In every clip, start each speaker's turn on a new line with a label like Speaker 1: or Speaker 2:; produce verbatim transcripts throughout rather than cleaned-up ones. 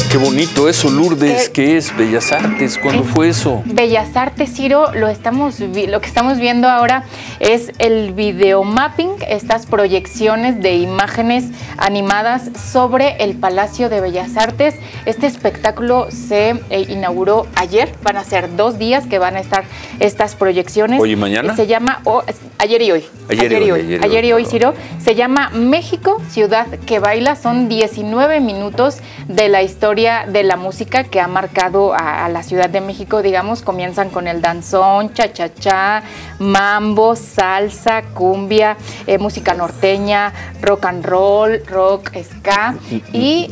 Speaker 1: Qué bonito eso, Lourdes. Eh, ¿Qué es Bellas Artes? ¿Cuándo es, fue eso?
Speaker 2: Bellas Artes, Ciro, lo, estamos, lo que estamos viendo ahora es el videomapping, estas proyecciones de imágenes animadas sobre el Palacio de Bellas Artes. Este espectáculo se eh, inauguró ayer, van a ser dos días que van a estar estas proyecciones.
Speaker 1: ¿Hoy y mañana?
Speaker 2: Se llama, oh, ayer y hoy.
Speaker 1: Ayer, ayer y hoy. Ayer,
Speaker 2: ayer y hoy, Ciro. Se llama México, Ciudad que Baila. Son diecinueve minutos de la historia de la música que ha marcado a, a la Ciudad de México, digamos. Comienzan con el danzón, cha-cha-cha, mambo, salsa, cumbia, eh, música norteña, rock and roll, rock, ska y...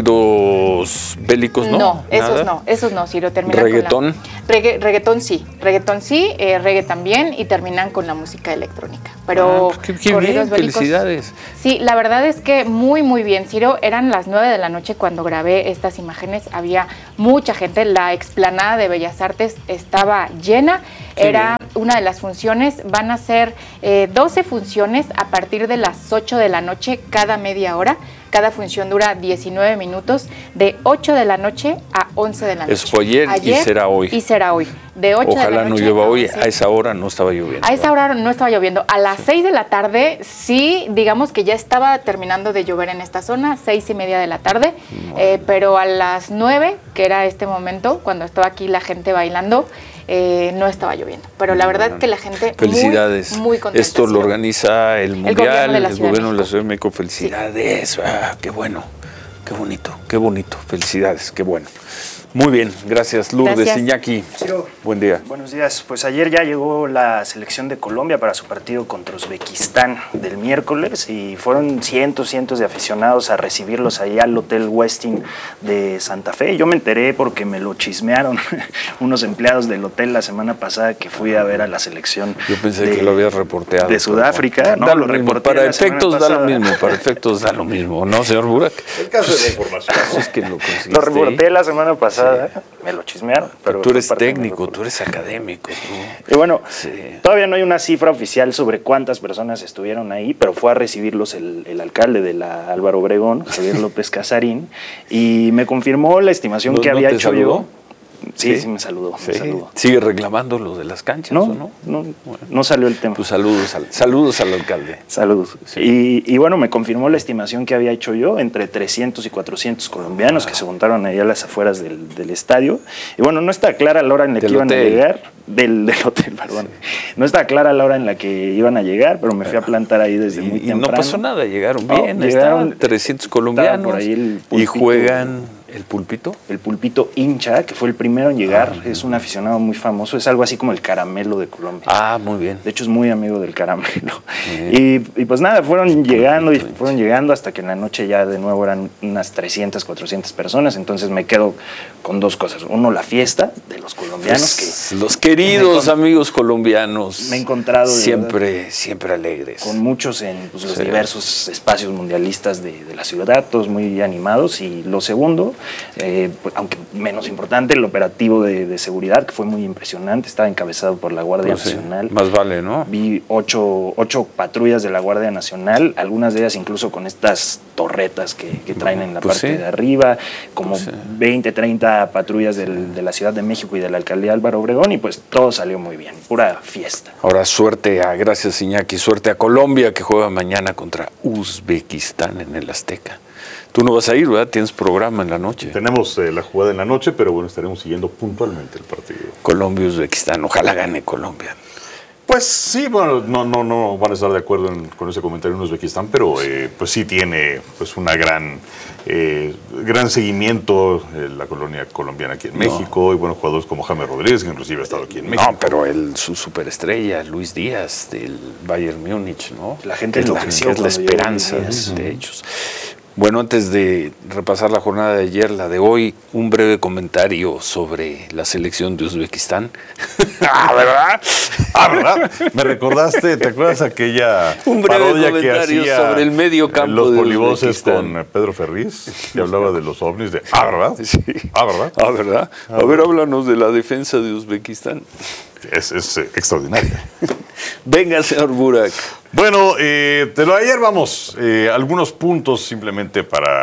Speaker 1: ¿Corridos bélicos, no?
Speaker 2: No, esos
Speaker 1: ¿Nada?
Speaker 2: no, esos no, Ciro. Terminan
Speaker 1: ¿Reggaetón?
Speaker 2: Con la, regga, reggaetón sí, reggaetón sí, eh, reggae también, y terminan con la música electrónica. Pero
Speaker 1: ah, qué, qué
Speaker 2: corridos
Speaker 1: bien,
Speaker 2: bélicos,
Speaker 1: felicidades.
Speaker 2: Sí, la verdad es que muy, muy bien, Ciro. Eran las nueve de la noche cuando grabé estas imágenes, había mucha gente, la explanada de Bellas Artes estaba llena. Qué Era bien. Una de las funciones, van a ser eh, doce funciones a partir de las ocho de la noche cada media hora. Cada función dura diecinueve minutos, de ocho de la noche a once de la noche.
Speaker 1: Eso fue ayer, ayer y será hoy.
Speaker 2: Y será hoy, de ocho
Speaker 1: Ojalá
Speaker 2: de la noche.
Speaker 1: Ojalá no llueva hoy, a esa hora no estaba lloviendo.
Speaker 2: A esa hora no estaba lloviendo. A las sí. seis de la tarde, sí, digamos que ya estaba terminando de llover en esta zona, seis y media de la tarde, no. eh, pero a las nueve, que era este momento, cuando estaba aquí la gente bailando, Eh, no estaba lloviendo, pero la verdad es que la gente
Speaker 1: felicidades.
Speaker 2: muy, muy contenta.
Speaker 1: Esto lo organiza el Mundial, el Gobierno de la Ciudad de México. Felicidades, sí. ah, qué bueno, qué bonito, qué bonito, felicidades, qué bueno. Muy bien, gracias Lourdes. Gracias. Iñaki,
Speaker 3: sí.
Speaker 1: Buen día.
Speaker 3: Buenos días, pues ayer ya llegó la selección de Colombia para su partido contra Uzbekistán del miércoles y fueron cientos, cientos de aficionados a recibirlos ahí al Hotel Westin de Santa Fe. Yo me enteré porque me lo chismearon unos empleados del hotel la semana pasada que fui a ver a la selección.
Speaker 1: Yo pensé
Speaker 3: de,
Speaker 1: que lo habías reporteado.
Speaker 3: De Sudáfrica,
Speaker 1: ¿no? Da lo, lo mismo, para efectos da lo mismo, para efectos da lo mismo, ¿no, señor Burak?
Speaker 4: El caso de la información.
Speaker 1: Es que lo conseguiste.
Speaker 3: Lo reporté la semana pasada. Sí. Me lo chismearon. Pero
Speaker 1: tú eres técnico, tú eres académico. Tú.
Speaker 3: Y bueno,
Speaker 1: sí.
Speaker 3: todavía no hay una cifra oficial sobre cuántas personas estuvieron ahí, pero fue a recibirlos el, el alcalde de la Álvaro Obregón, Javier López Casarín, y me confirmó la estimación
Speaker 1: ¿No,
Speaker 3: que había
Speaker 1: no te
Speaker 3: hecho
Speaker 1: saludó?
Speaker 3: yo. Sí, sí, sí, me saludó,
Speaker 1: sí.
Speaker 3: me saludó.
Speaker 1: ¿Sigue reclamando lo de las canchas
Speaker 3: no,
Speaker 1: o no?
Speaker 3: No, bueno, no salió el tema.
Speaker 1: Pues saludos al, saludos al alcalde.
Speaker 3: Saludos. Sí. Y, y bueno, me confirmó la estimación que había hecho yo, entre trescientos y cuatrocientos colombianos ah. que se juntaron ahí a las afueras del, del estadio. Y bueno, no está clara la hora en la que iban
Speaker 1: hotel.
Speaker 3: a llegar. Del, del hotel, perdón. Sí. No está clara la hora en la que iban a llegar, pero me fui a plantar ahí desde
Speaker 1: y,
Speaker 3: muy
Speaker 1: y
Speaker 3: temprano.
Speaker 1: no pasó nada, llegaron bien.
Speaker 3: No, llegaron
Speaker 1: trescientos colombianos
Speaker 3: por ahí el
Speaker 1: y juegan... ¿El pulpito?
Speaker 3: El pulpito hincha, que fue el primero en llegar, ah, es un aficionado muy famoso, es algo así como el caramelo de Colombia.
Speaker 1: Ah, muy bien.
Speaker 3: De hecho es muy amigo del caramelo. Y, y pues nada, fueron llegando y fueron llegando hasta que en la noche ya de nuevo eran unas trescientas, cuatrocientas personas, entonces me quedo con dos cosas. Uno, la fiesta de los colombianos.
Speaker 1: Pues, que los queridos amigos colombianos.
Speaker 3: Me he encontrado.
Speaker 1: Siempre, siempre alegres.
Speaker 3: Con muchos en pues, los sí. diversos espacios mundialistas de, de la ciudad, todos muy animados. Y lo segundo, Eh, pues, aunque menos importante, el operativo de, de seguridad, que fue muy impresionante, estaba encabezado por la Guardia
Speaker 1: pues sí,
Speaker 3: Nacional.
Speaker 1: Más vale, ¿no?
Speaker 3: Vi ocho, ocho patrullas de la Guardia Nacional, algunas de ellas incluso con estas torretas que, que traen en la
Speaker 1: pues
Speaker 3: parte
Speaker 1: sí.
Speaker 3: de arriba, como
Speaker 1: pues sí.
Speaker 3: veinte, treinta patrullas del, de la Ciudad de México y de la Alcaldía Álvaro Obregón, y pues todo salió muy bien, pura fiesta.
Speaker 1: Ahora suerte a, gracias Iñaki, suerte a Colombia, que juega mañana contra Uzbekistán en el Azteca. Tú no vas a ir, ¿verdad? Tienes programa en la noche.
Speaker 4: Tenemos eh, la jugada en la noche, pero bueno, estaremos siguiendo puntualmente el partido.
Speaker 1: Colombia-Uzbekistán, ojalá gane Colombia.
Speaker 4: Pues sí, bueno, no, no, no van a estar de acuerdo en, con ese comentario en Uzbekistán, pero eh, pues sí tiene pues una gran, eh, gran seguimiento eh, la colonia colombiana aquí en no. México, y bueno, jugadores como James Rodríguez, que inclusive ha estado aquí en México.
Speaker 1: No, pero el, su superestrella, Luis Díaz, del Bayern Múnich, ¿no?
Speaker 3: La gente
Speaker 1: es la, es la esperanza de, de ellos. Bueno, antes de repasar la jornada de ayer, la de hoy, un breve comentario sobre la selección de Uzbekistán.
Speaker 4: Ah, ¿verdad? Ah, ¿verdad? Me recordaste, ¿te acuerdas aquella
Speaker 1: un breve
Speaker 4: parodia
Speaker 1: comentario
Speaker 4: que hacía
Speaker 1: sobre el medio campo
Speaker 4: los
Speaker 1: de
Speaker 4: polivoces con Pedro Ferriz, que hablaba de los ovnis de, ah, ¿verdad?
Speaker 1: Sí.
Speaker 4: Ah, ¿verdad?
Speaker 1: Ah, ¿verdad? A ver, háblanos de la defensa de Uzbekistán.
Speaker 4: Es, es eh, extraordinaria.
Speaker 1: Venga, señor Burak.
Speaker 4: Bueno, eh, de lo de ayer vamos, eh, algunos puntos simplemente para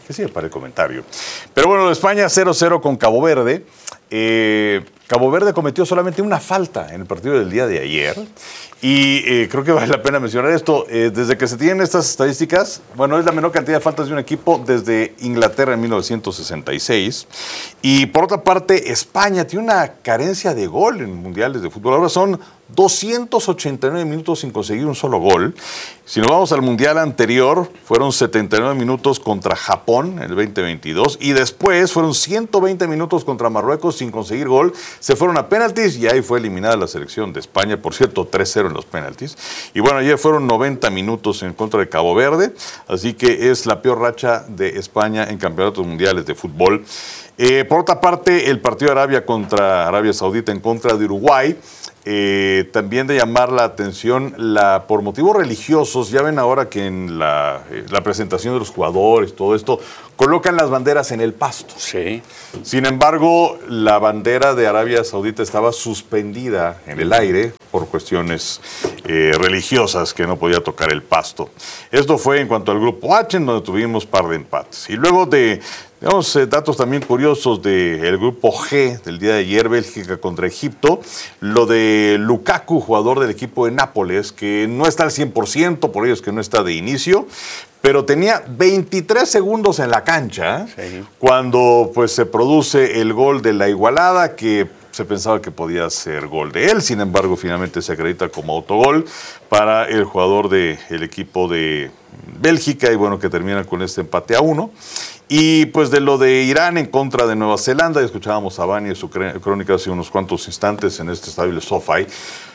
Speaker 4: que sigue para el comentario. Pero bueno, España cero cero con Cabo Verde. Eh, Cabo Verde cometió solamente una falta en el partido del día de ayer y eh, creo que vale la pena mencionar esto. Eh, desde que se tienen estas estadísticas, bueno, es la menor cantidad de faltas de un equipo desde Inglaterra en mil novecientos sesenta y seis. Y por otra parte, España tiene una carencia de gol en mundiales de fútbol. Ahora son doscientos ochenta y nueve minutos sin conseguir un solo gol. Si nos vamos al mundial anterior, fueron setenta y nueve minutos contra Japón en el veinte veintidós y después fueron ciento veinte minutos contra Marruecos sin conseguir gol. Se fueron a penaltis y ahí fue eliminada la selección de España, por cierto, tres cero en los penaltis. Y bueno, ayer fueron noventa minutos en contra de Cabo Verde, así que es la peor racha de España en campeonatos mundiales de fútbol. Eh, por otra parte, el partido de Arabia contra Arabia Saudita en contra de Uruguay. Eh, también de llamar la atención, la, por motivos religiosos, ya ven ahora que en la, eh, la presentación de los jugadores, todo esto, colocan las banderas en el pasto.
Speaker 1: Sí.
Speaker 4: Sin embargo, la bandera de Arabia Saudita estaba suspendida en el aire por cuestiones eh, religiosas, que no podía tocar el pasto. Esto fue en cuanto al grupo H, en donde tuvimos par de empates. Y luego de... Digamos, eh, datos también curiosos del grupo G del día de ayer, Bélgica contra Egipto. Lo de Lukaku, jugador del equipo de Nápoles, que no está al cien por ciento, por ello es que no está de inicio, pero tenía veintitrés segundos en la cancha sí. cuando pues, se produce el gol de la igualada, que se pensaba que podía ser gol de él. Sin embargo, finalmente se acredita como autogol para el jugador del equipo de Bélgica y bueno, que termina con este empate a uno. Y pues de lo de Irán en contra de Nueva Zelanda, escuchábamos a Bani en su crónica hace unos cuantos instantes en este estadio de SoFi.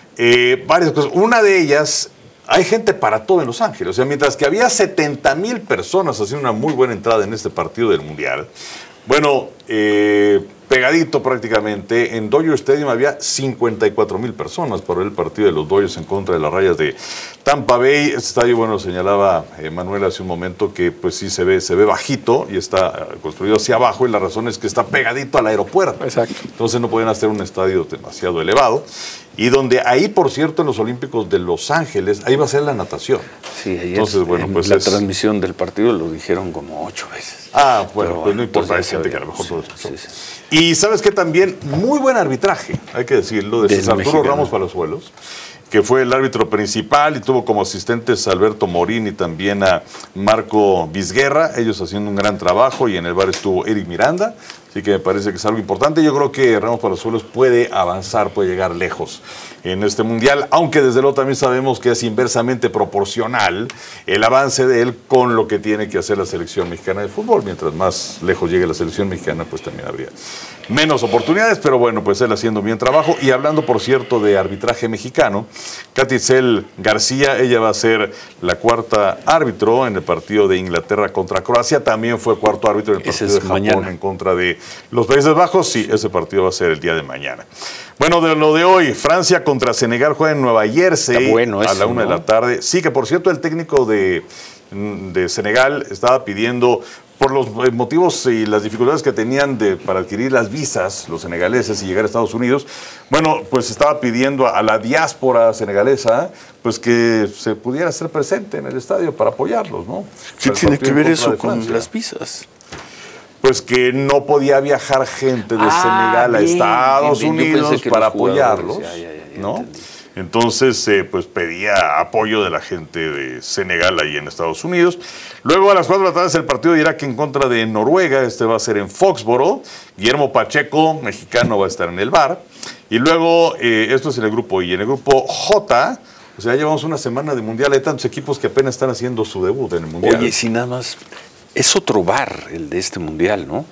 Speaker 4: Eh, varias cosas. Una de ellas, hay gente para todo en Los Ángeles. O sea, mientras que había setenta mil personas haciendo una muy buena entrada en este partido del Mundial, bueno, eh, pegadito prácticamente, en Dodger Stadium había cincuenta y cuatro mil personas para el partido de los Dodgers en contra de las Rayas de Tampa Bay. Este estadio, bueno, señalaba eh, Manuel hace un momento que pues sí se ve, se ve bajito y está construido hacia abajo y la razón es que está pegadito al aeropuerto. Exacto. Entonces no pueden hacer un estadio demasiado elevado. Y donde ahí, por cierto, en los Olímpicos de Los Ángeles, ahí va a ser la natación.
Speaker 1: Sí, ayer
Speaker 4: entonces, bueno,
Speaker 1: en
Speaker 4: pues
Speaker 1: la
Speaker 4: es...
Speaker 1: transmisión del partido lo dijeron como ocho veces.
Speaker 4: Ah, bueno, Pero, pues no importa, hay gente que a lo mejor... Sí, sí, sí. Y sabes que también, muy buen arbitraje, hay que decirlo, de César Arturo Ramos Palazuelos, que fue el árbitro principal y tuvo como asistentes a Alberto Morín y también a Marco Vizguerra, ellos haciendo un gran trabajo, y en el bar estuvo Eric Miranda, así que me parece que es algo importante. Yo creo que Ramos Palazuelos puede avanzar, puede llegar lejos en este mundial, aunque desde luego también sabemos que es inversamente proporcional el avance de él con lo que tiene que hacer la selección mexicana de fútbol. Mientras más lejos llegue la selección mexicana, pues también habría menos oportunidades, pero bueno, pues él haciendo bien trabajo. Y hablando, por cierto, de arbitraje mexicano, Katy García, ella va a ser la cuarta árbitro en el partido de Inglaterra contra Croacia, también fue cuarto árbitro en el partido es de Japón mañana. En contra de los Países Bajos. Sí, ese partido va a ser el día de mañana. Bueno, de lo de hoy, Francia contra Senegal juega en Nueva Jersey bueno eso, a la una ¿no? de la tarde. Sí, que por cierto el técnico de, de Senegal estaba pidiendo, por los motivos y las dificultades que tenían de, para adquirir las visas, los senegaleses, y llegar a Estados Unidos, bueno, pues estaba pidiendo a la diáspora senegalesa pues que se pudiera hacer presente en el estadio para apoyarlos, ¿no?
Speaker 1: ¿Qué tiene que ver eso con las visas?
Speaker 4: Pues que no podía viajar gente de ah, Senegal a bien, Estados bien, bien. Unidos para apoyarlos, ya, ya, ya, ya ¿no? Entendí. Entonces, eh, pues pedía apoyo de la gente de Senegal ahí en Estados Unidos. Luego a las cuatro de la tarde es el partido de Irak en contra de Noruega. Este va a ser en Foxboro. Guillermo Pacheco, mexicano, va a estar en el bar. Y luego, eh, esto es en el grupo I. En el grupo J, o sea, ya llevamos una semana de mundial. Hay tantos equipos que apenas están haciendo su debut en el mundial.
Speaker 1: Oye, si nada más... Es otro bar el de este mundial, ¿no?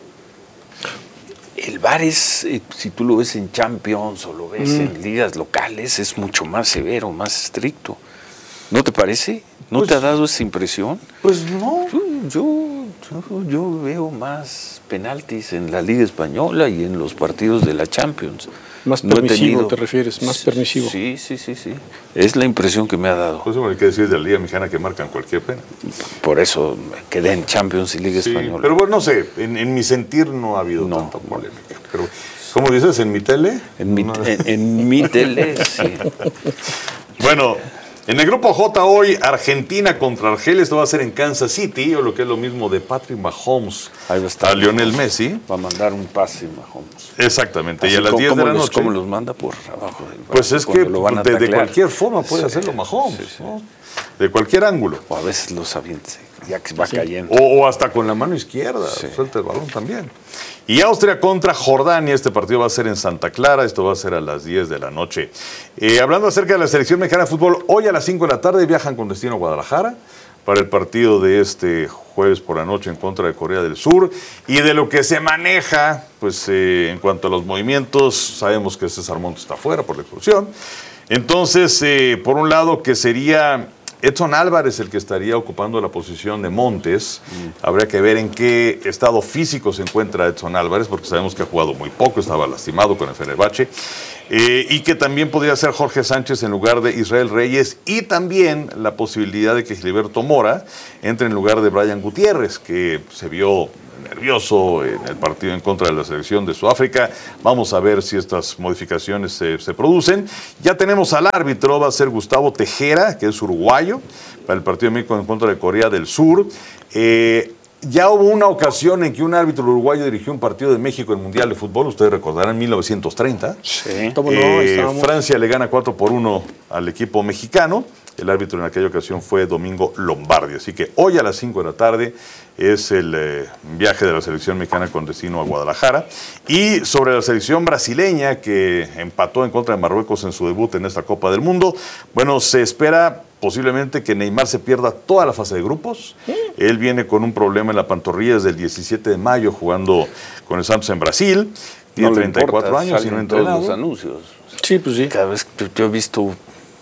Speaker 1: El bar es, si tú lo ves en Champions o lo ves mm. en ligas locales, es mucho más severo, más estricto. ¿No te parece? ¿No pues, te ha dado esa impresión?
Speaker 4: Pues no.
Speaker 1: Yo, yo, yo veo más penaltis en la Liga Española y en los partidos de la Champions.
Speaker 5: Más no permisivo, te refieres, más permisivo.
Speaker 1: Sí, sí, sí, sí. Es la impresión que me ha dado.
Speaker 4: Pues hay que decir de la Liga Mexicana que marcan cualquier pena.
Speaker 1: Por eso quedé en Champions y Liga
Speaker 4: sí,
Speaker 1: Española.
Speaker 4: Pero bueno, no sé, en, en mi sentir no ha habido no. tanta polémica. Pero, ¿cómo dices? ¿En mi tele?
Speaker 1: En mi, no. en, en mi tele, sí.
Speaker 4: Bueno, En el grupo J hoy, Argentina contra Argelia. Esto va a ser en Kansas City, o lo que es lo mismo de Patrick Mahomes
Speaker 1: Ahí va a estar
Speaker 4: a Lionel Messi.
Speaker 1: Va a mandar un pase Mahomes.
Speaker 4: Exactamente,
Speaker 1: Así
Speaker 4: y a las
Speaker 1: como-
Speaker 4: diez de la
Speaker 1: ¿cómo los-
Speaker 4: noche.
Speaker 1: ¿Cómo los manda por abajo? del
Speaker 4: Pues
Speaker 1: brazo
Speaker 4: es que
Speaker 1: cuando lo van a
Speaker 4: de, de
Speaker 1: taclear?
Speaker 4: cualquier forma puede
Speaker 1: Sí,
Speaker 4: hacerlo Mahomes,
Speaker 1: sí, sí.
Speaker 4: ¿no? De cualquier ángulo.
Speaker 1: O a veces los avienta, ya que va cayendo.
Speaker 4: O, o hasta con la mano izquierda,
Speaker 1: Sí.
Speaker 4: suelta el balón también. Y Austria contra Jordania, este partido va a ser en Santa Clara, esto va a ser a las diez de la noche. Eh, hablando acerca de la selección mexicana de fútbol, hoy a las cinco de la tarde viajan con destino a Guadalajara para el partido de este jueves por la noche en contra de Corea del Sur. Y de lo que se maneja, pues eh, en cuanto a los movimientos, sabemos que César Montes está fuera por la expulsión. Entonces, eh, por un lado, que sería Edson Álvarez el que estaría ocupando la posición de Montes. Mm. Habría que ver en qué estado físico se encuentra Edson Álvarez, porque sabemos que ha jugado muy poco, estaba lastimado con el Fenerbahce. Eh, y que también podría ser Jorge Sánchez en lugar de Israel Reyes, y también la posibilidad de que Gilberto Mora entre en lugar de Brian Gutiérrez, que se vio nervioso en el partido en contra de la selección de Sudáfrica. Vamos a ver si estas modificaciones se, se producen. Ya tenemos al árbitro, va a ser Gustavo Tejera, que es uruguayo, para el partido de México en contra de Corea del Sur. Eh, ya hubo una ocasión en que un árbitro uruguayo dirigió un partido de México en el Mundial de Fútbol, ustedes recordarán, en mil novecientos treinta.
Speaker 1: Sí.
Speaker 5: ¿Cómo no?
Speaker 4: Eh,
Speaker 5: Estábamos-
Speaker 4: Francia le gana cuatro por uno al equipo mexicano. El árbitro en aquella ocasión fue Domingo Lombardi. Así que hoy a las cinco de la tarde es el eh, viaje de la selección mexicana con destino a Guadalajara. Y sobre la selección brasileña que empató en contra de Marruecos en su debut en esta Copa del Mundo, bueno, se espera posiblemente que Neymar se pierda toda la fase de grupos. ¿Sí? Él viene con un problema en la pantorrilla desde el diecisiete de mayo jugando con el Santos en Brasil. Tiene
Speaker 1: No le
Speaker 4: treinta y cuatro
Speaker 1: importa,
Speaker 4: años y no ha
Speaker 1: salen todos
Speaker 4: entrenado.
Speaker 1: los anuncios.
Speaker 5: Sí, pues sí.
Speaker 1: Cada vez que yo he visto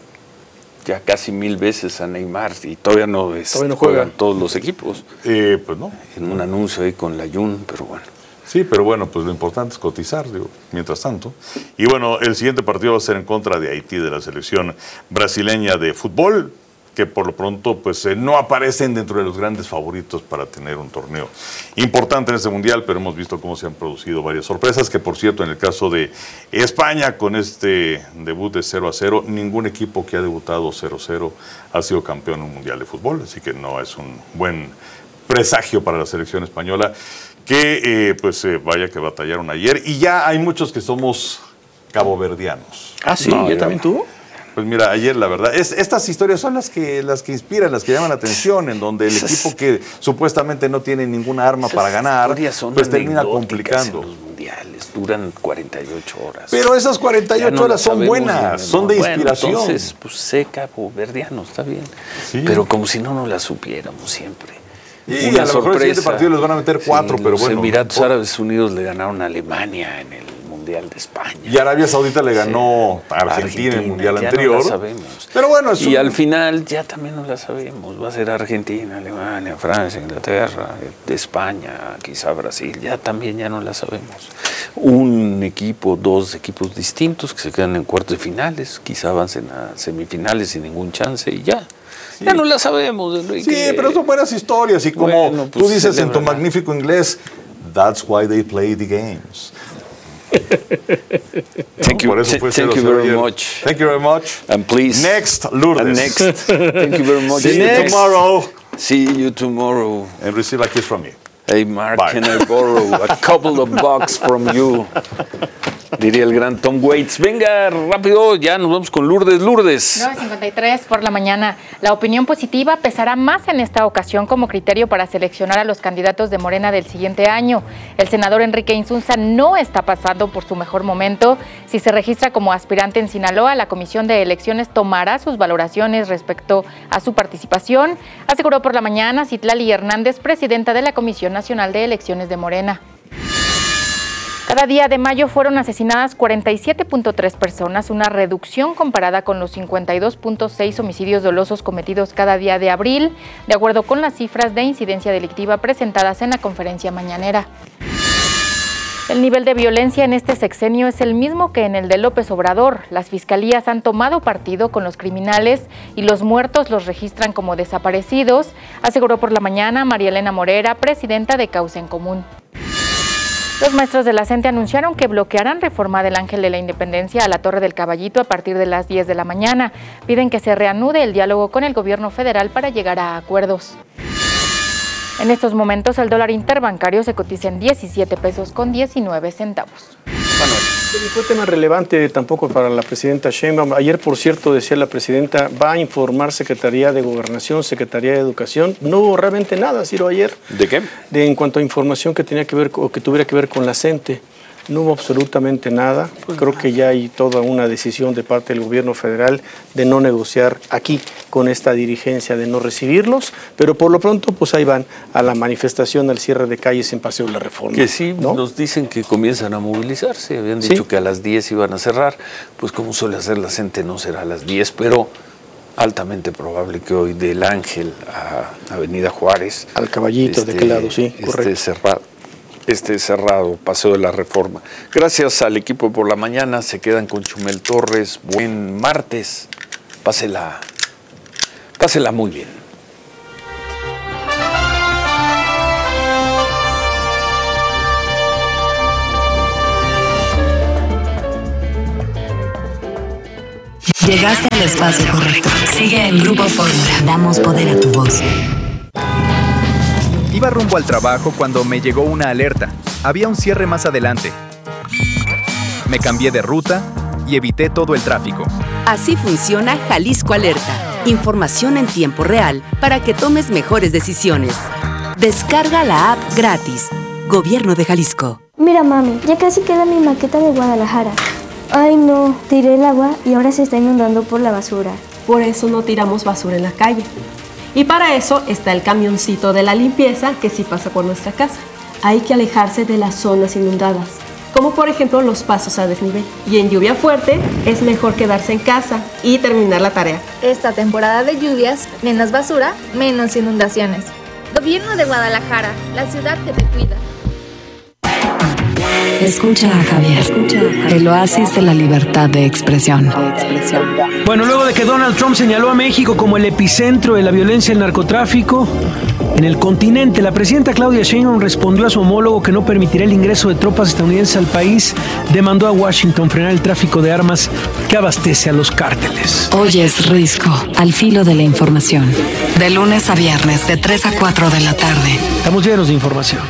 Speaker 1: ya casi mil veces a Neymar y todavía no, es,
Speaker 5: Todavía no juega.
Speaker 1: juegan todos los equipos.
Speaker 4: Eh, pues no.
Speaker 1: En un anuncio ahí con la Jun, pero bueno.
Speaker 4: Sí, pero bueno, pues lo importante es cotizar, digo, mientras tanto. Y bueno, el siguiente partido va a ser en contra de Haití, de la selección brasileña de fútbol, que por lo pronto pues eh, no aparecen dentro de los grandes favoritos para tener un torneo importante en este mundial, pero hemos visto cómo se han producido varias sorpresas, que por cierto en el caso de España con este debut de cero a cero, ningún equipo que ha debutado cero a cero ha sido campeón en un mundial de fútbol, así que no es un buen presagio para la selección española, que eh, pues eh, vaya que batallaron ayer, y ya hay muchos que somos caboverdianos.
Speaker 5: Ah, sí,
Speaker 1: No,
Speaker 5: ¿ya
Speaker 1: yo-
Speaker 5: también tú?
Speaker 4: Pues mira, ayer la verdad, es, estas historias son las que, las que inspiran, las que llaman la atención, en donde el equipo que supuestamente no tiene ninguna arma para ganar,
Speaker 1: Son
Speaker 4: pues termina
Speaker 1: anecdóticas
Speaker 4: complicando.
Speaker 1: en los mundiales, duran cuarenta y ocho horas.
Speaker 4: Pero esas cuarenta y
Speaker 1: Ya
Speaker 4: ocho
Speaker 1: no
Speaker 4: horas
Speaker 1: las
Speaker 4: son
Speaker 1: sabemos
Speaker 4: buenas,
Speaker 1: ni
Speaker 4: son de
Speaker 1: memoria.
Speaker 4: inspiración.
Speaker 1: Bueno, entonces, pues sé Cabo Verdeano, está bien.
Speaker 4: Sí.
Speaker 1: Pero como si no nos la supiéramos siempre.
Speaker 4: Y a lo mejor el siguiente partido les van a meter cuatro, pero
Speaker 1: los
Speaker 4: bueno,
Speaker 1: Emiratos
Speaker 4: no importa.
Speaker 1: Árabes Unidos le ganaron a Alemania en el Mundial de España.
Speaker 4: Y Arabia Saudita le ganó a Argentina, en el Mundial
Speaker 1: ya
Speaker 4: anterior.
Speaker 1: No la sabemos.
Speaker 4: Pero bueno, es
Speaker 1: y
Speaker 4: un-
Speaker 1: al final ya también no la sabemos. Va a ser Argentina, Alemania, Francia, Inglaterra, de España, quizá Brasil. Ya también ya no la sabemos. Un equipo, dos equipos distintos que se quedan en cuartos de finales, quizá avancen a semifinales sin ningún chance y ya.
Speaker 4: Sí.
Speaker 1: Ya no la sabemos, Enrique.
Speaker 4: Sí, pero son buenas historias. Y como
Speaker 1: Bueno,
Speaker 4: tú
Speaker 1: pues,
Speaker 4: dices en tu
Speaker 1: celébrala.
Speaker 4: magnífico inglés, that's why they play the games.
Speaker 1: Thank you,
Speaker 4: Por eso fue
Speaker 1: thank
Speaker 4: cero
Speaker 1: you
Speaker 4: cero
Speaker 1: very
Speaker 4: ayer.
Speaker 1: much.
Speaker 4: Thank you very much.
Speaker 1: And please.
Speaker 4: Next, Lourdes.
Speaker 1: And next. Thank you very much.
Speaker 4: See you
Speaker 1: Next.
Speaker 4: tomorrow.
Speaker 1: See you tomorrow.
Speaker 4: And receive a kiss from me.
Speaker 1: Hey, Mark,
Speaker 4: Bye.
Speaker 1: can I borrow a couple of bucks from you? Diría el gran Tom Waits. Venga, rápido, ya nos vamos con Lourdes. Lourdes.
Speaker 2: nueve cincuenta y tres por la mañana. La opinión positiva pesará más en esta ocasión como criterio para seleccionar a los candidatos de Morena del siguiente año. El senador Enrique Insunza no está pasando por su mejor momento. Si se registra como aspirante en Sinaloa, la Comisión de Elecciones tomará sus valoraciones respecto a su participación, aseguró por la mañana Citlali Hernández, presidenta de la Comisión Nacional de Elecciones de Morena. Cada día de mayo fueron asesinadas cuarenta y siete punto tres personas, una reducción comparada con los cincuenta y dos punto seis homicidios dolosos cometidos cada día de abril, de acuerdo con las cifras de incidencia delictiva presentadas en la conferencia mañanera. El nivel de violencia en este sexenio es el mismo que en el de López Obrador. Las fiscalías han tomado partido con los criminales y los muertos los registran como desaparecidos, aseguró por la mañana María Elena Morera, presidenta de Causa en Común. Los maestros de la CENTE anunciaron que bloquearán reforma del Ángel de la Independencia a la Torre del Caballito a partir de las diez de la mañana. Piden que se reanude el diálogo con el gobierno federal para llegar a acuerdos. En estos momentos el dólar interbancario se cotiza en diecisiete pesos con diecinueve centavos.
Speaker 5: Manuel. Y fue tema relevante tampoco para la presidenta Sheinbaum. Ayer, por cierto, decía la presidenta, va a informar Secretaría de Gobernación, Secretaría de Educación. No hubo realmente nada, Ciro, ayer.
Speaker 1: ¿De qué?
Speaker 5: De, en cuanto a información que tenía que ver o que tuviera que ver con la CENTE. No hubo absolutamente nada. Creo que ya hay toda una decisión de parte del gobierno federal de no negociar aquí con esta dirigencia, de no recibirlos, pero por lo pronto pues ahí van a la manifestación, al cierre de calles en Paseo de la Reforma.
Speaker 1: Que sí,
Speaker 5: ¿no?
Speaker 1: Nos dicen que comienzan a movilizarse. Habían dicho
Speaker 5: ¿Sí?
Speaker 1: que a las diez iban a cerrar. Pues como suele hacer la CENTE, no será a las diez, pero altamente probable que hoy del Ángel a Avenida Juárez.
Speaker 5: Al Caballito,
Speaker 1: este,
Speaker 5: ¿de qué lado? Sí, correcto.
Speaker 1: Esté cerrado, esté cerrado, Paseo de la Reforma. Gracias al equipo por la mañana. Se quedan con Chumel Torres. Buen martes. Pásela, pásela muy bien.
Speaker 6: Llegaste al espacio correcto. Sigue en Grupo Fórmula. Damos poder a tu voz.
Speaker 7: Iba rumbo al trabajo cuando me llegó una alerta. Había un cierre más adelante. Me cambié de ruta y evité todo el tráfico.
Speaker 8: Así funciona Jalisco Alerta. Información en tiempo real para que tomes mejores decisiones. Descarga la app gratis. Gobierno de Jalisco.
Speaker 9: Mira, mami, ya casi queda mi maqueta de Guadalajara. Ay, no, tiré el agua y ahora se está inundando por la basura.
Speaker 10: Por eso no tiramos basura en la calle. Y para eso está el camioncito de la limpieza que sí pasa por nuestra casa. Hay que alejarse de las zonas inundadas, como por ejemplo los pasos a desnivel. Y en lluvia fuerte es mejor quedarse en casa y terminar la tarea.
Speaker 11: Esta temporada de lluvias, menos basura, menos inundaciones. Gobierno de Guadalajara, la ciudad que te cuida.
Speaker 6: Escucha a Javier, Escucha a Javier, el oasis de la libertad de expresión.
Speaker 12: Bueno, luego de que Donald Trump señaló a México como el epicentro de la violencia y el narcotráfico en el continente, la presidenta Claudia Sheinbaum respondió a su homólogo que no permitirá el ingreso de tropas estadounidenses al país. Demandó a Washington frenar el tráfico de armas que abastece a los cárteles.
Speaker 6: Hoy es Risco, al filo de la información. De lunes a viernes, de tres a cuatro de la tarde.
Speaker 12: Estamos llenos de información.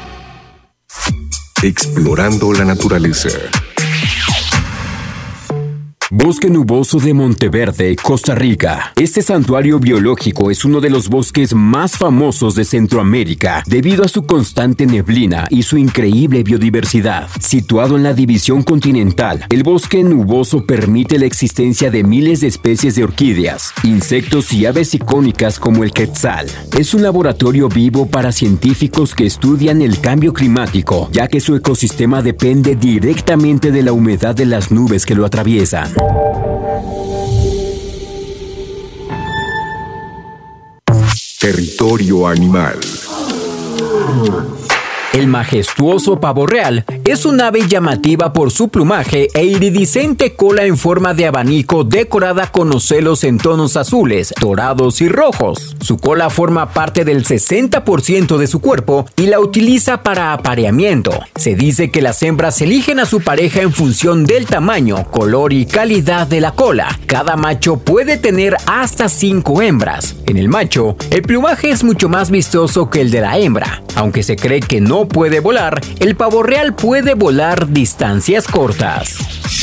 Speaker 13: Explorando la naturaleza.
Speaker 14: Bosque nuboso de Monteverde, Costa Rica. Este santuario biológico es uno de los bosques más famosos de Centroamérica debido a su constante neblina y su increíble biodiversidad. Situado en la división continental, el bosque nuboso permite la existencia de miles de especies de orquídeas, insectos y aves icónicas como el quetzal. Es un laboratorio vivo para científicos que estudian el cambio climático, ya que su ecosistema depende directamente de la humedad de las nubes que lo atraviesan.
Speaker 13: Territorio animal.
Speaker 15: El majestuoso pavo real es un ave llamativa por su plumaje e iridiscente cola en forma de abanico decorada con ocelos en tonos azules, dorados y rojos. Su cola forma parte del sesenta por ciento de su cuerpo y la utiliza para apareamiento. Se dice que las hembras eligen a su pareja en función del tamaño, color y calidad de la cola. Cada macho puede tener hasta cinco hembras. En el macho, el plumaje es mucho más vistoso que el de la hembra. Aunque se cree que no puede volar, el pavo real puede volar distancias cortas.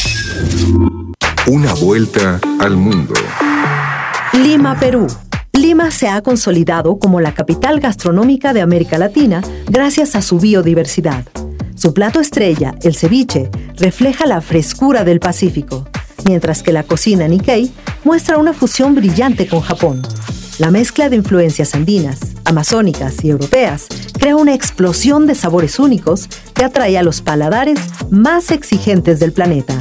Speaker 13: Una vuelta al mundo.
Speaker 16: Lima, Perú. Lima se ha consolidado como la capital gastronómica de América Latina gracias a su biodiversidad. Su plato estrella, el ceviche, refleja la frescura del Pacífico, mientras que la cocina Nikkei muestra una fusión brillante con Japón. La mezcla de influencias andinas, amazónicas y europeas crea una explosión de sabores únicos que atrae a los paladares más exigentes del planeta.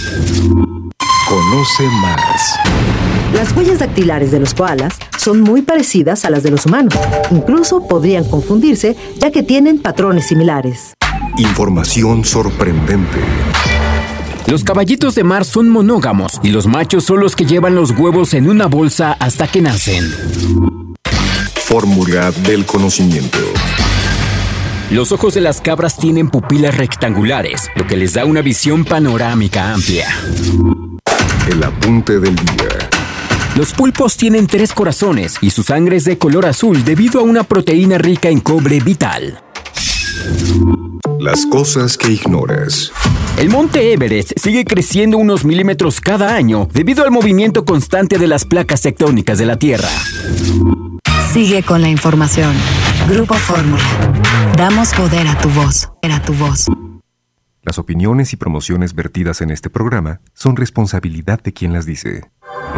Speaker 13: Conoce más.
Speaker 16: Las huellas dactilares de los koalas son muy parecidas a las de los humanos. Incluso podrían confundirse ya que tienen patrones similares.
Speaker 13: Información sorprendente.
Speaker 14: Los caballitos de mar son monógamos y los machos son los que llevan los huevos en una bolsa hasta que nacen.
Speaker 13: Fórmula del conocimiento.
Speaker 14: Los ojos de las cabras tienen pupilas rectangulares, lo que les da una visión panorámica amplia.
Speaker 13: El apunte del día.
Speaker 14: Los pulpos tienen tres corazones y su sangre es de color azul debido a una proteína rica en cobre vital.
Speaker 13: Las cosas que ignoras.
Speaker 14: El monte Everest sigue creciendo unos milímetros cada año debido al movimiento constante de las placas tectónicas de la Tierra.
Speaker 6: Sigue con la información. Grupo Fórmula. Damos poder a tu voz. A tu voz.
Speaker 13: Las opiniones y promociones vertidas en este programa son responsabilidad de quien las dice.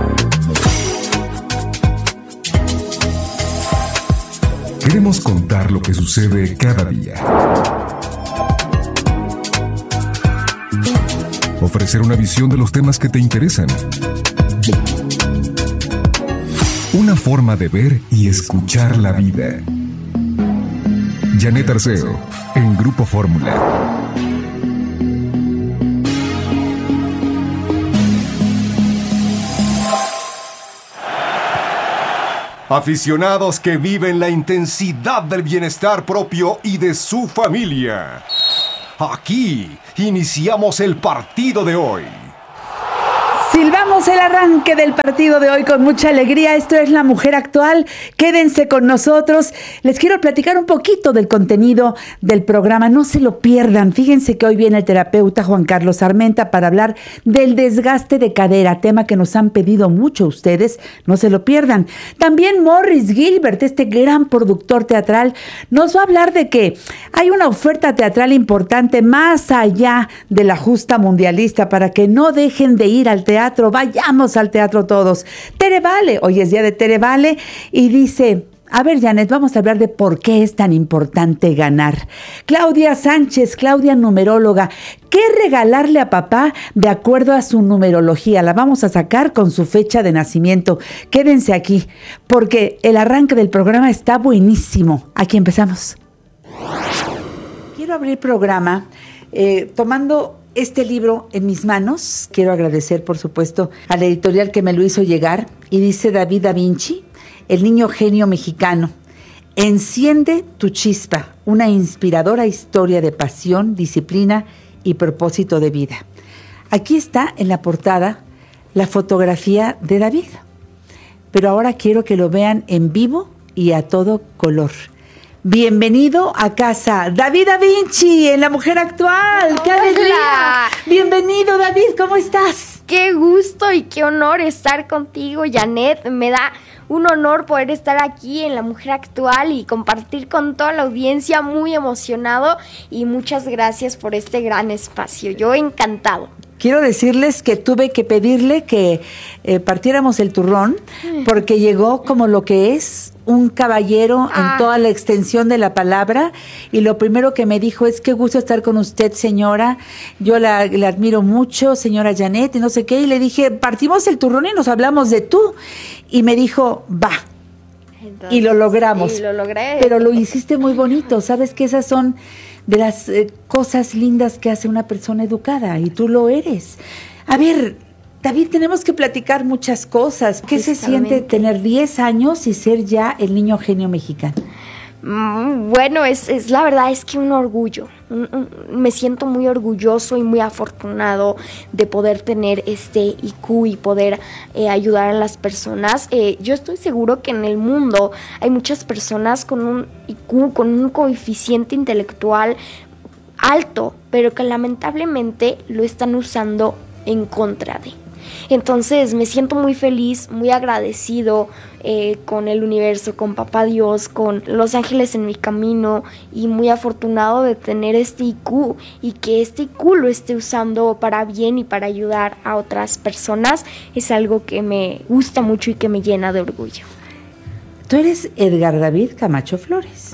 Speaker 13: Queremos contar lo que sucede cada día. Ofrecer una visión de los temas que te interesan. Una forma de ver y escuchar la vida. Janet Arceo, en Grupo Fórmula.
Speaker 17: Aficionados que viven la intensidad del bienestar propio y de su familia. Aquí iniciamos el partido de hoy.
Speaker 18: Silbamos el arranque del partido de hoy con mucha alegría. Esto es La Mujer Actual. Quédense con nosotros. Les quiero platicar un poquito del contenido del programa. No se lo pierdan. Fíjense que hoy viene el terapeuta Juan Carlos Armenta para hablar del desgaste de cadera, tema que nos han pedido mucho ustedes. No se lo pierdan. También Morris Gilbert, este gran productor teatral, nos va a hablar de que hay una oferta teatral importante más allá de la justa mundialista para que no dejen de ir al teatro. Vayamos al teatro todos. Tere Vale, hoy es día de Tere Vale y dice, a ver Janet, vamos a hablar de por qué es tan importante ganar. Claudia Sánchez, Claudia numeróloga, ¿qué regalarle a papá de acuerdo a su numerología? La vamos a sacar con su fecha de nacimiento. Quédense aquí porque el arranque del programa está buenísimo. Aquí empezamos. Quiero abrir programa eh, tomando este libro en mis manos. Quiero agradecer, por supuesto, a la editorial que me lo hizo llegar. Y dice David Da Vinci, el niño genio mexicano. Enciende tu chispa, una inspiradora historia de pasión, disciplina y propósito de vida. Aquí está en la portada la fotografía de David. Pero ahora quiero que lo vean en vivo y a todo color. Bienvenido a casa, David Da Vinci, en La Mujer Actual. ¡Qué alegría! Bienvenido, David, ¿cómo estás?
Speaker 19: Qué gusto y qué honor estar contigo, Janet. Me da un honor poder estar aquí en La Mujer Actual y compartir con toda la audiencia, muy emocionado, y muchas gracias por este gran espacio. Yo encantado.
Speaker 18: Quiero decirles que tuve que pedirle que eh, partiéramos el turrón porque llegó como lo que es un caballero ah. en toda la extensión de la palabra, y lo primero que me dijo es: qué gusto estar con usted, señora, yo la, la admiro mucho, señora Janet, y no sé qué, y le dije, partimos el turrón y nos hablamos de tú, y me dijo, va. Entonces, y lo logramos.
Speaker 19: Y lo logré.
Speaker 18: Pero lo hiciste muy bonito. Sabes que esas son de las eh, cosas lindas que hace una persona educada, y tú lo eres. A ver, David, tenemos que platicar muchas cosas. ¿Qué se siente tener diez años y ser ya el niño genio mexicano?
Speaker 19: Mm, bueno, es, es la verdad es que un orgullo. Un, un, me siento muy orgulloso y muy afortunado de poder tener este I Q y poder eh, ayudar a las personas. Eh, yo estoy seguro que en el mundo hay muchas personas con un I Q, con un coeficiente intelectual alto, pero que lamentablemente lo están usando en contra de. Entonces me siento muy feliz, muy agradecido eh, con el universo, con Papá Dios, con los ángeles en mi camino, y muy afortunado de tener este I Q y que este I Q lo esté usando para bien y para ayudar a otras personas. Es algo que me gusta mucho y que me llena de orgullo.
Speaker 18: Tú eres Edgar David Camacho Flores,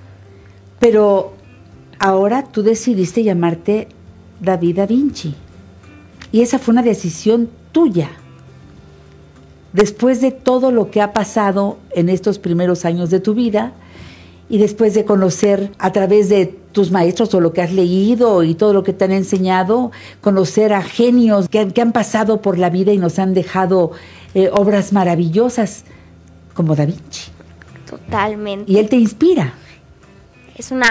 Speaker 18: pero ahora tú decidiste llamarte David Da Vinci, y esa fue una decisión tuya. Después de todo lo que ha pasado en estos primeros años de tu vida, y después de conocer a través de tus maestros o lo que has leído y todo lo que te han enseñado, conocer a genios que han, que han pasado por la vida y nos han dejado eh, obras maravillosas, como Da Vinci.
Speaker 19: Totalmente.
Speaker 18: Y él te inspira.
Speaker 19: Es una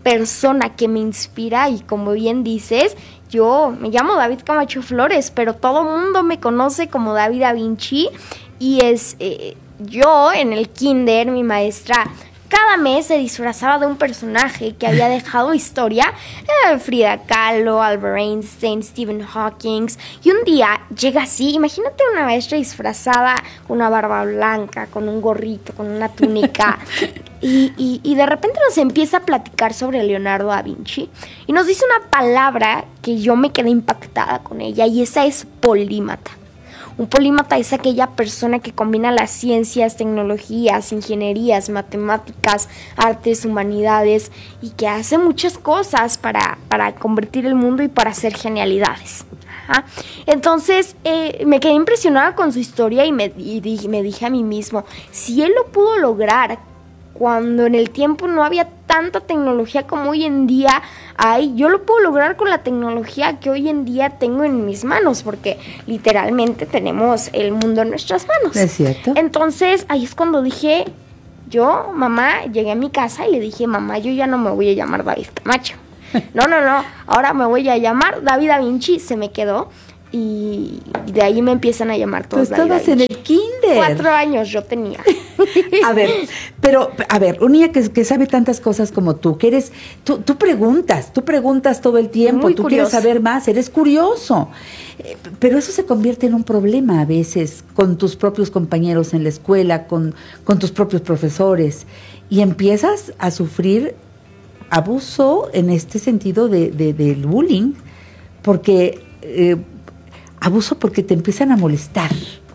Speaker 19: persona que me inspira y como bien dices, yo me llamo David Camacho Flores, pero todo mundo me conoce como David Da Vinci y es eh, yo en el kinder, mi maestra cada mes se disfrazaba de un personaje que había dejado historia, eh, Frida Kahlo, Albert Einstein, Stephen Hawking, y un día llega así, imagínate una maestra disfrazada con una barba blanca, con un gorrito, con una túnica, y, y, y de repente nos empieza a platicar sobre Leonardo da Vinci, y nos dice una palabra que yo me quedé impactada con ella, y esa es polímata. Un polímata es aquella persona que combina las ciencias, tecnologías, ingenierías, matemáticas, artes, humanidades y que hace muchas cosas para, para convertir el mundo y para hacer genialidades. Ajá. Entonces eh, me quedé impresionada con su historia y, me, y dije, me dije a mí mismo, si él lo pudo lograr cuando en el tiempo no había tanta tecnología como hoy en día hay, yo lo puedo lograr con la tecnología que hoy en día tengo en mis manos, porque literalmente tenemos el mundo en nuestras manos.
Speaker 18: Es cierto.
Speaker 19: Entonces, ahí es cuando dije, yo, mamá, llegué a mi casa y le dije, mamá, yo ya no me voy a llamar David Camacho. No, no, no, ahora me voy a llamar David Da Vinci, se me quedó. Y de ahí me empiezan a llamar todos.
Speaker 18: Tú estabas en el kinder.
Speaker 19: Cuatro años yo tenía.
Speaker 18: A ver, pero, a ver, un niña que, que sabe tantas cosas como tú, que eres, tú, tú preguntas, tú preguntas todo el tiempo,
Speaker 19: Muy
Speaker 18: tú
Speaker 19: curioso.
Speaker 18: quieres saber más, eres curioso. Eh, Pero eso se convierte en un problema a veces con tus propios compañeros en la escuela, con, con tus propios profesores, y empiezas a sufrir abuso en este sentido de, de, del bullying, porque... Eh, abuso porque te empiezan a molestar.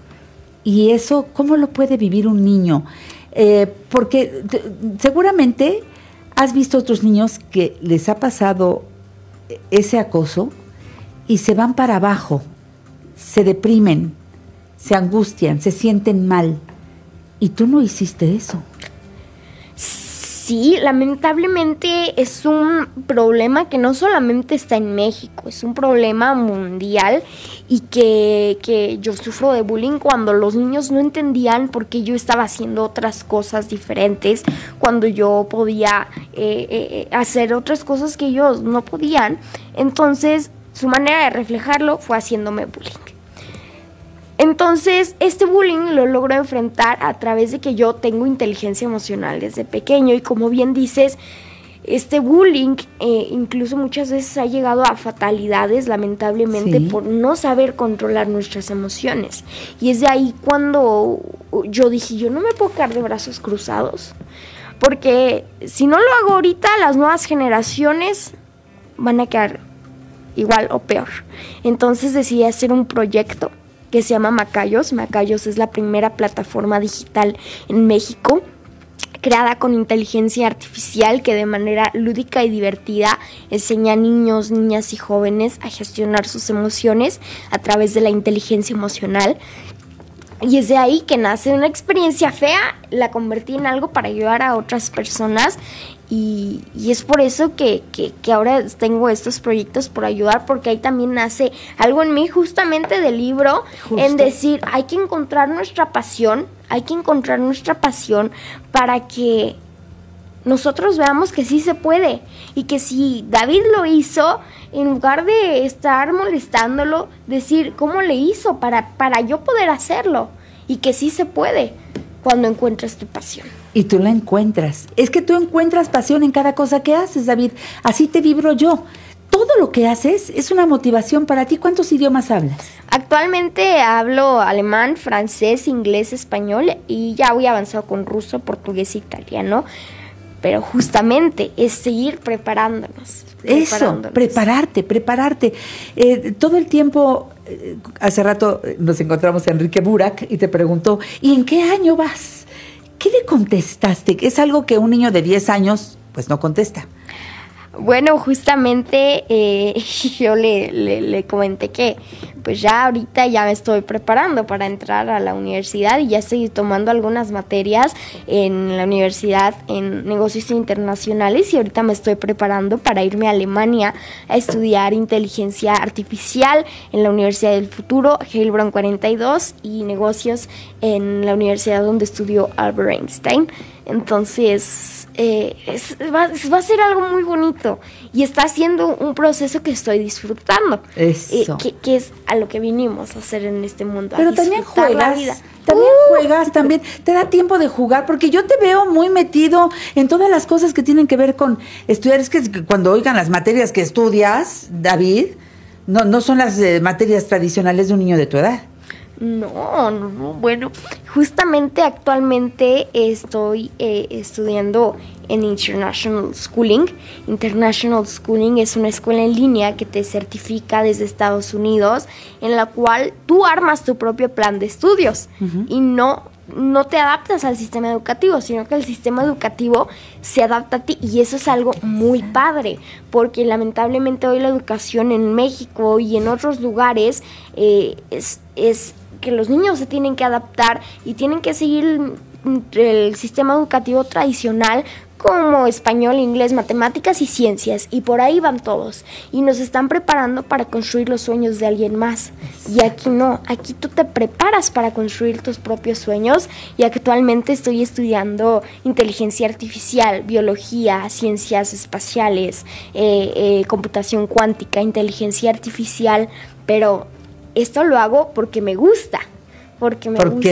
Speaker 18: Y eso, ¿cómo lo puede vivir un niño? Eh, porque te, seguramente has visto otros niños que les ha pasado ese acoso y se van para abajo, se deprimen, se angustian, se sienten mal. Y tú no hiciste eso.
Speaker 19: Sí, lamentablemente es un problema que no solamente está en México, es un problema mundial y que, que yo sufro de bullying cuando los niños no entendían por qué yo estaba haciendo otras cosas diferentes, cuando yo podía eh, eh, hacer otras cosas que ellos no podían. Entonces, su manera de reflejarlo fue haciéndome bullying. Entonces, este bullying lo logro enfrentar a través de que yo tengo inteligencia emocional desde pequeño y como bien dices, este bullying eh, incluso muchas veces ha llegado a fatalidades, lamentablemente, sí, por no saber controlar nuestras emociones. Y es de ahí cuando yo dije, yo no me puedo quedar de brazos cruzados, porque si no lo hago ahorita, las nuevas generaciones van a quedar igual o peor. Entonces decidí hacer un proyecto que se llama Macayos. Macayos es la primera plataforma digital en México creada con inteligencia artificial que de manera lúdica y divertida enseña a niños, niñas y jóvenes a gestionar sus emociones a través de la inteligencia emocional. Y es de ahí que nace una experiencia fea, la convertí en algo para ayudar a otras personas y, y es por eso que, que, que ahora tengo estos proyectos por ayudar, porque ahí también nace algo en mí justamente del libro, Justo. en decir, hay que encontrar nuestra pasión, hay que encontrar nuestra pasión para que nosotros veamos que sí se puede y que si David lo hizo, en lugar de estar molestándolo, decir cómo le hizo para, para yo poder hacerlo y que sí se puede cuando encuentras tu pasión.
Speaker 18: Y tú la encuentras. Es que tú encuentras pasión en cada cosa que haces, David. Así te vibro yo. Todo lo que haces es una motivación para ti. ¿Cuántos idiomas hablas?
Speaker 19: Actualmente hablo alemán, francés, inglés, español y ya voy avanzado con ruso, portugués e italiano. Pero justamente es seguir preparándonos.
Speaker 18: Eso, preparándonos. prepararte, prepararte. Eh, todo el tiempo, eh, hace rato nos encontramos a Enrique Burak y te preguntó, ¿y en qué año vas? ¿Qué le contestaste? Es algo que un niño de diez años pues no contesta.
Speaker 19: Bueno, justamente eh, yo le, le, le comenté que pues ya ahorita ya me estoy preparando para entrar a la universidad y ya estoy tomando algunas materias en la universidad en negocios internacionales y ahorita me estoy preparando para irme a Alemania a estudiar inteligencia artificial en la Universidad del Futuro, Heilbronn cuarenta y dos y negocios en la universidad donde estudió Albert Einstein. Entonces, eh, es, va, va a ser algo muy bonito y está siendo un proceso que estoy disfrutando.
Speaker 18: Eso.
Speaker 19: Eh, que, que es a lo que vinimos a hacer en este mundo.
Speaker 18: Pero
Speaker 19: a
Speaker 18: también
Speaker 19: disfrutar la
Speaker 18: juegas,
Speaker 19: vida.
Speaker 18: también
Speaker 19: Uh.
Speaker 18: juegas, también te da tiempo de jugar, porque yo te veo muy metido en todas las cosas que tienen que ver con estudiar. Es que cuando oigan las materias que estudias, David, no, no son las eh, materias tradicionales de un niño de tu edad.
Speaker 19: No, no, no, bueno, justamente actualmente estoy eh, estudiando en International Schooling. International Schooling es una escuela en línea que te certifica desde Estados Unidos, en la cual tú armas tu propio plan de estudios uh-huh. y no, no te adaptas al sistema educativo, sino que el sistema educativo se adapta a ti, y eso es algo muy padre, porque lamentablemente hoy la educación en México y en otros lugares eh, es... es que los niños se tienen que adaptar y tienen que seguir el, el sistema educativo tradicional como español, inglés, matemáticas y ciencias, y por ahí van todos, y nos están preparando para construir los sueños de alguien más, y aquí no, aquí tú te preparas para construir tus propios sueños, y actualmente estoy estudiando inteligencia artificial, biología, ciencias espaciales, eh, eh, computación cuántica, inteligencia artificial, pero esto lo hago porque me gusta, porque me
Speaker 18: porque
Speaker 19: gusta.